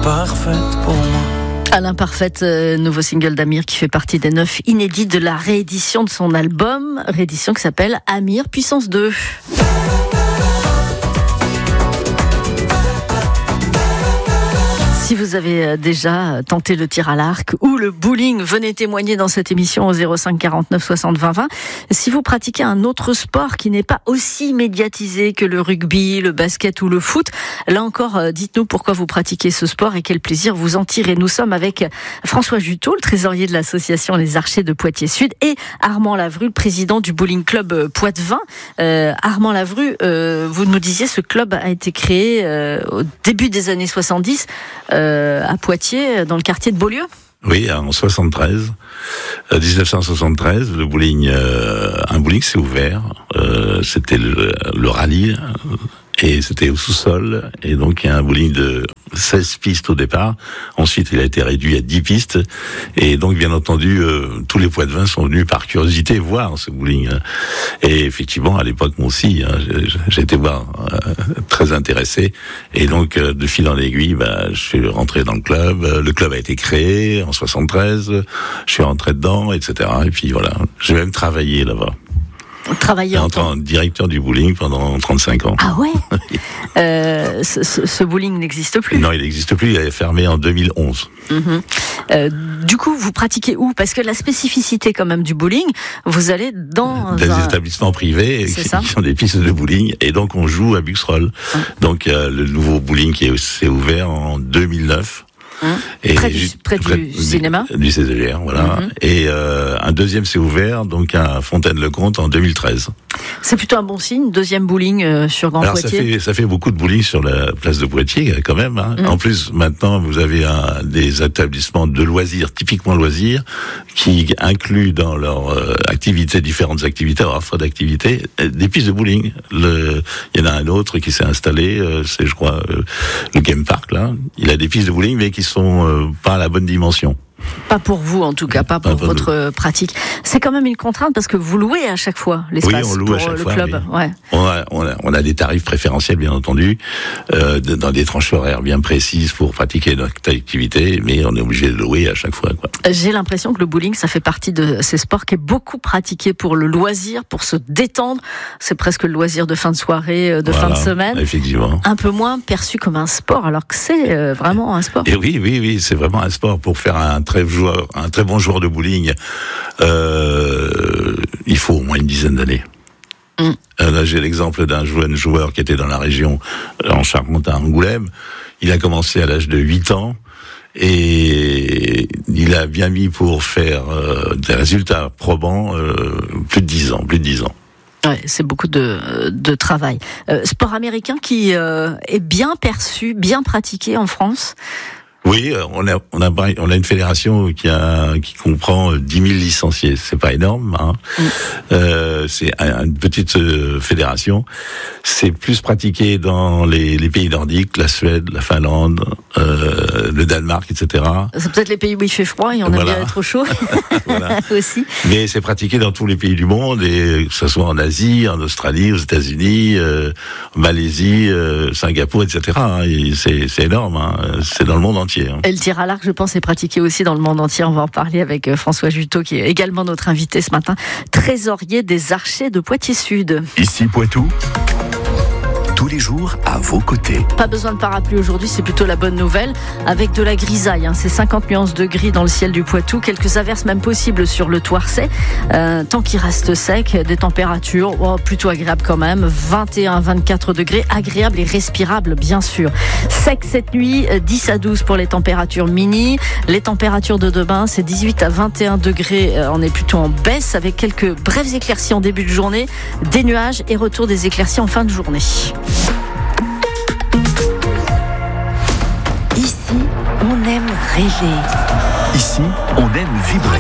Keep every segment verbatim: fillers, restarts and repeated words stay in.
l'imparfaite pour moi. À l'imparfaite, euh, nouveau single d'Amir qui fait partie des neuf inédits de la réédition de son album, réédition qui s'appelle Amir Puissance deux. Si vous avez déjà tenté le tir à l'arc ou le bowling, venez témoigner dans cette émission au zéro cinq quarante-neuf soixante vingt vingt. Si vous pratiquez un autre sport qui n'est pas aussi médiatisé que le rugby, le basket ou le foot, là encore, dites-nous pourquoi vous pratiquez ce sport et quel plaisir vous en tirez. Nous sommes avec François Juteau, le trésorier de l'association Les Archers de Poitiers-Sud, et Armand Lavru, le président du bowling club Poitevin. Euh, Armand Lavru, euh, vous nous disiez, ce club a été créé euh, au début des années soixante-dix, Euh, à Poitiers, dans le quartier de Beaulieu. Oui, en soixante-treize, euh, dix-neuf cent soixante-treize, le bowling, euh, un bowling s'est ouvert. Euh, c'était le, le rallye et c'était au sous-sol. Et donc il y a un bowling de seize pistes au départ. Ensuite, il a été réduit à dix pistes. Et donc, bien entendu, euh, tous les Poitevins sont venus par curiosité voir ce bowling. Et effectivement, à l'époque, moi aussi, hein, j'ai été voir euh, très intéressé. Et donc, euh, de fil en aiguille, bah, je suis rentré dans le club. Le club a été créé en soixante-treize. Je suis rentré dedans, et cetera. Et puis voilà, j'ai même travaillé là-bas. Travailler en tant que directeur du bowling pendant trente-cinq ans. Ah ouais. euh, ce, ce, ce bowling n'existe plus. Non, il n'existe plus. Il a fermé en deux mille onze. Mmh. Euh, du coup, vous pratiquez où ? Parce que la spécificité quand même du bowling, vous allez dans des un... établissements privés qui, qui sont des pistes de bowling, et donc on joue à Buxroll. Mmh. Donc euh, le nouveau bowling qui s'est ouvert en deux mille neuf. Hum. Et près, du, près, près du cinéma du C Z G R, voilà. Mm-hmm. Et euh, un deuxième s'est ouvert donc à Fontaine-le-Comte en deux mille treize. C'est plutôt un bon signe, deuxième bowling euh, sur Grand Alors, Poitiers. Ça fait, ça fait beaucoup de bowling sur la place de Poitiers quand même. Hein. Mm. En plus, maintenant, vous avez un, des établissements de loisirs, typiquement loisirs, qui incluent dans leur euh, activité, différentes activités, leur offre d'activités, des pistes de bowling. Le, il y en a un autre qui s'est installé, euh, c'est je crois euh, le Game Park là. Il a des pistes de bowling, mais qui sont euh, pas à la bonne dimension. Pas pour vous, en tout cas, pas pour pas votre nous. pratique. C'est quand même une contrainte parce que vous louez à chaque fois l'espace oui, on loue pour à chaque le fois, club. Oui. Ouais. On, a, on, a, on a des tarifs préférentiels, bien entendu, euh, dans des tranches horaires bien précises pour pratiquer notre activité, mais on est obligé de louer à chaque fois, quoi. J'ai l'impression que le bowling, ça fait partie de ces sports qui est beaucoup pratiqué pour le loisir, pour se détendre. C'est presque le loisir de fin de soirée, de voilà, fin de semaine. Effectivement. Un peu moins perçu comme un sport, alors que c'est euh, vraiment un sport. Et oui, oui, oui, c'est vraiment un sport. Pour faire un très joueur, un très bon joueur de bowling, euh, il faut au moins une dizaine d'années. Mm. Là, j'ai l'exemple d'un jeune joueur qui était dans la région, en Charente, à Angoulême. Il a commencé à l'âge de huit ans et il a bien mis pour faire euh, des résultats probants euh, plus de dix ans, plus de dix ans. Ouais, c'est beaucoup de, de travail. Euh, sport américain qui euh, est bien perçu, bien pratiqué en France. Oui, on a, on a, on a une fédération qui a, qui comprend dix mille licenciés. C'est pas énorme, hein. Mm. Euh, c'est une petite fédération. C'est plus pratiqué dans les, les pays nordiques, la Suède, la Finlande, euh, le Danemark, et cetera. C'est peut-être les pays où il fait froid et on voilà. aime bien être au chaud. Voilà. Aussi. Mais c'est pratiqué dans tous les pays du monde, et que ce soit en Asie, en Australie, aux États-Unis, euh, Malaisie, euh, Singapour, et cetera. Et c'est, c'est énorme, hein. C'est dans le monde entier. Et le tir à l'arc, je pense, est pratiqué aussi dans le monde entier. On va en parler avec François Juteau, qui est également notre invité ce matin, trésorier des Archers de Poitiers-Sud. Ici Poitou, tous les jours à vos côtés. Pas besoin de parapluie aujourd'hui, c'est plutôt la bonne nouvelle, avec de la grisaille, hein. C'est cinquante nuances de gris dans le ciel du Poitou, quelques averses même possibles sur le Toircet, euh, tant qu'il reste sec, des températures oh, plutôt agréables quand même, vingt et un à vingt-quatre degrés, agréables et respirables bien sûr. Sec cette nuit, dix à douze pour les températures mini, les températures de demain c'est dix-huit à vingt et un degrés, on est plutôt en baisse avec quelques brèves éclaircies en début de journée, des nuages et retour des éclaircies en fin de journée. Ici, on aime rêver. Ici, on aime vibrer.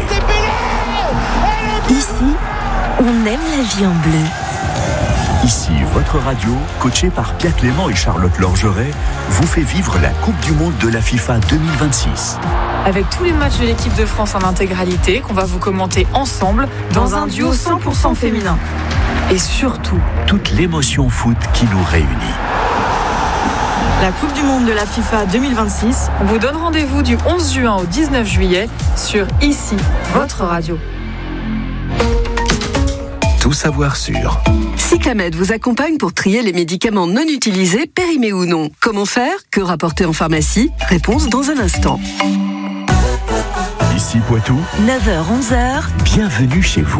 Ici, on aime la vie en bleu. Ici, votre radio, coachée par Pierre Clément et Charlotte Lorgeret, vous fait vivre la Coupe du Monde de la FIFA deux mille vingt-six. Avec tous les matchs de l'équipe de France en intégralité, qu'on va vous commenter ensemble dans un duo cent pour cent féminin. Et surtout, toute l'émotion foot qui nous réunit. La Coupe du Monde de la FIFA deux mille vingt-six vous donne rendez-vous du onze juin au dix-neuf juillet sur Ici, votre radio. Tout savoir sur. Cyclamed vous accompagne pour trier les médicaments non utilisés, périmés ou non. Comment faire? Que rapporter en pharmacie? Réponse dans un instant. Ici Poitou, neuf heures onze heures. bienvenue chez vous.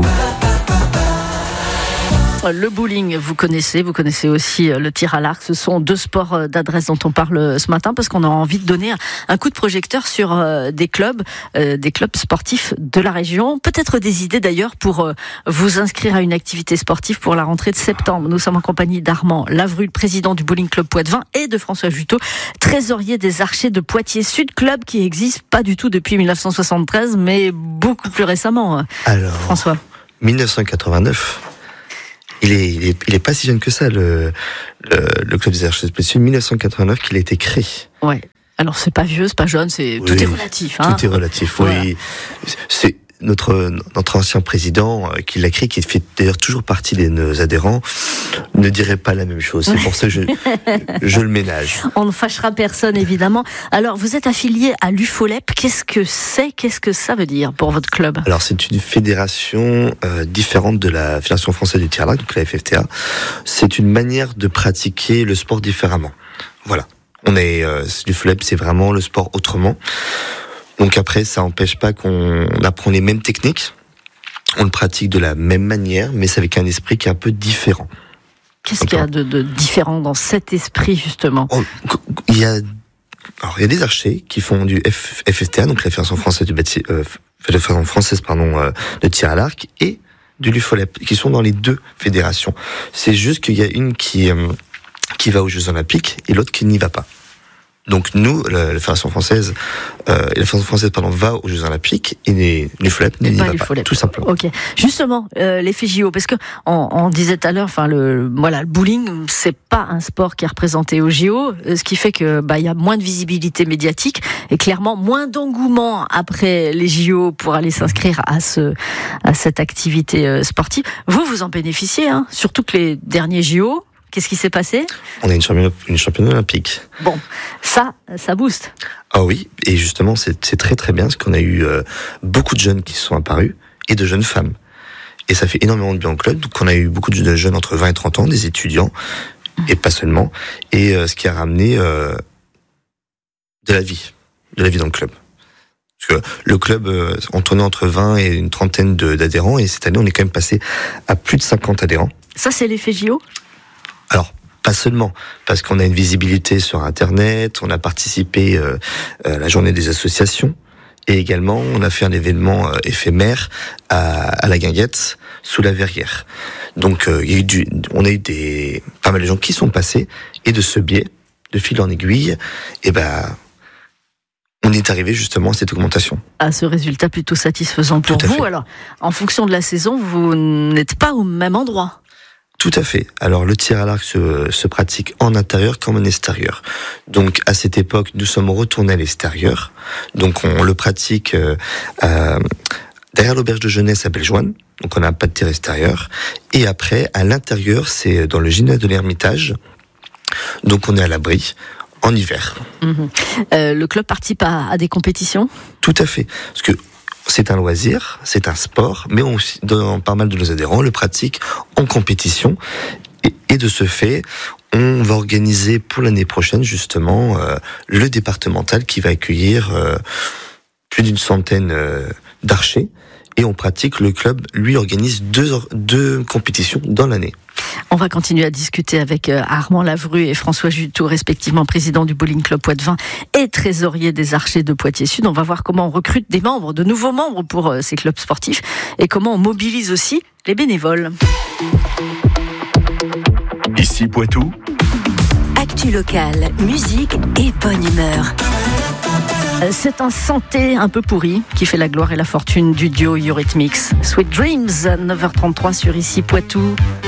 Le bowling, vous connaissez, vous connaissez aussi le tir à l'arc. Ce sont deux sports d'adresse dont on parle ce matin parce qu'on a envie de donner un coup de projecteur sur des clubs, des clubs sportifs de la région. Peut-être des idées d'ailleurs pour vous inscrire à une activité sportive pour la rentrée de septembre. Nous sommes en compagnie d'Armand Lavru, président du Bowling Club Poitevin, et de François Juteau, trésorier des Archers de Poitiers Sud, club qui existe pas du tout depuis dix-neuf cent soixante-treize, mais beaucoup plus récemment. Alors, François. dix-neuf cent quatre-vingt-neuf. Il est, il est, il est pas si jeune que ça, le, le, le club des Archers de Poitiers, dix-neuf cent quatre-vingt-neuf qu'il a été créé. Ouais. Alors c'est pas vieux, c'est pas jeune, c'est Oui, tout est relatif. Hein. Tout est relatif. Voilà. Oui. C'est notre notre ancien président euh, qui l'a créé, qui fait d'ailleurs toujours partie de nos adhérents, ne dirait pas la même chose. C'est pour ça que je je le ménage. On ne fâchera personne évidemment. Alors vous êtes affilié à l'U F O L E P. Qu'est-ce que c'est? Qu'est-ce que ça veut dire pour votre club? Alors c'est une fédération euh, différente de la Fédération française du tir à l'arc, donc la F F T A. C'est une manière de pratiquer le sport différemment. Voilà. On est euh, l'U F O L E P, c'est vraiment le sport autrement. Donc après, ça n'empêche pas qu'on apprend les mêmes techniques, on le pratique de la même manière, mais c'est avec un esprit qui est un peu différent. Qu'est-ce qu'il y a de, de différent dans cet esprit justement? Oh, il y a, alors il y a des archers qui font du F F T A, donc la Fédération française du bâti, euh, Fédération française pardon euh, de tir à l'arc, et de l'U F O L E P, qui sont dans les deux fédérations. C'est juste qu'il y a une qui euh, qui va aux Jeux Olympiques et l'autre qui n'y va pas. Donc nous, la, la Fédération française, euh, la Fédération française pardon va aux Jeux Olympiques et l'U F O L E P n'y va pas, tout simplement. Ok. Justement, euh, l'effet J O, parce que on, on disait tout à l'heure, enfin le voilà, le bowling, c'est pas un sport qui est représenté au J O, ce qui fait que bah il y a moins de visibilité médiatique et clairement moins d'engouement après les J O pour aller s'inscrire à ce à cette activité euh, sportive. Vous vous en bénéficiez, hein, surtout que les derniers J O. Qu'est-ce qui s'est passé? On a une championne, une championne olympique. Bon, ça, ça booste. Ah oui, et justement, c'est, c'est très très bien, parce qu'on a eu euh, beaucoup de jeunes qui se sont apparus, et de jeunes femmes. Et ça fait énormément de bien au club, donc on a eu beaucoup de jeunes entre vingt et trente ans, des étudiants, et pas seulement, et euh, ce qui a ramené euh, de la vie, de la vie dans le club. Parce que le club, euh, on tournait entre vingt et une trentaine de, d'adhérents, et cette année, on est quand même passé à plus de cinquante adhérents. Ça, c'est l'effet J O? Alors, pas seulement, parce qu'on a une visibilité sur Internet, on a participé euh, à la journée des associations, et également on a fait un événement euh, éphémère à, à la Guinguette, sous la Verrière. Donc euh, il y a eu du, on a eu des, pas mal de gens qui sont passés, et de ce biais, de fil en aiguille, et ben, on est arrivé justement à cette augmentation. À ce résultat plutôt satisfaisant pour vous. Fait. Alors, en fonction de la saison, vous n'êtes pas au même endroit. Tout à fait. Alors le tir à l'arc se, se pratique en intérieur comme en extérieur. Donc à cette époque, nous sommes retournés à l'extérieur. Donc on le pratique euh, euh, derrière l'auberge de jeunesse à Bellejoine. Donc on n'a pas de tir extérieur. Et après, à l'intérieur, c'est dans le gymnase de l'Ermitage. Donc on est à l'abri en hiver. Mmh. Euh, le club participe à, à des compétitions? Tout à fait. Parce que c'est un loisir, c'est un sport, mais on, dans pas mal de nos adhérents, on le pratique en compétition. Et, et de ce fait, on va organiser pour l'année prochaine, justement, euh, le départemental qui va accueillir euh, plus d'une centaine euh, d'archers. Et on pratique, le club, lui, organise deux, deux compétitions dans l'année. On va continuer à discuter avec Armand Lavru et François Juteau, respectivement président du Bowling Club Poitevin et trésorier des Archers de Poitiers Sud. On va voir comment on recrute des membres, de nouveaux membres pour ces clubs sportifs et comment on mobilise aussi les bénévoles. Ici Poitou. Actu locale, musique et bonne humeur. C'est un santé un peu pourri qui fait la gloire et la fortune du duo Eurythmics. Sweet Dreams, neuf heures trente-trois sur Ici Poitou.